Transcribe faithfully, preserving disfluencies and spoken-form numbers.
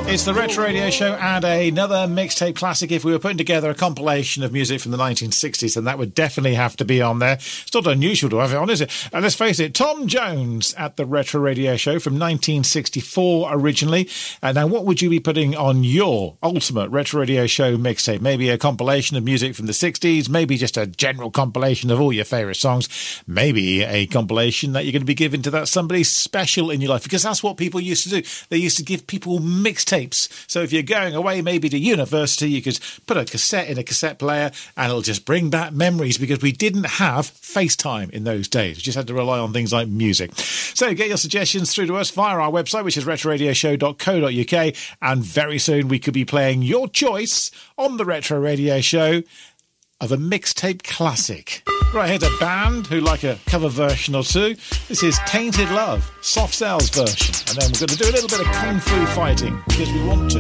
It's the Retro Radio Show and another mixtape classic. If we were putting together a compilation of music from the nineteen sixties, then that would definitely have to be on there. It's not unusual to have it on, is it? And let's face it, Tom Jones at the Retro Radio Show from nineteen sixty-four originally. And now, what would you be putting on your ultimate Retro Radio Show mixtape? Maybe a compilation of music from the sixties, maybe just a general compilation of all your favourite songs, maybe a compilation that you're going to be giving to that somebody special in your life, because that's what people used to do. They used to give people mixtapes. So if you're going away maybe to university, you could put a cassette in a cassette player and it'll just bring back memories, because we didn't have FaceTime in those days. We just had to rely on things like music. So get your suggestions through to us via our website, which is retro radio show dot co dot uk, and very soon we could be playing your choice on the Retro Radio Show of a mixtape classic. Right, here's a band who like a cover version or two. This is Tainted Love, Soft Cell's version. And then we're going to do a little bit of kung fu fighting, because we want to.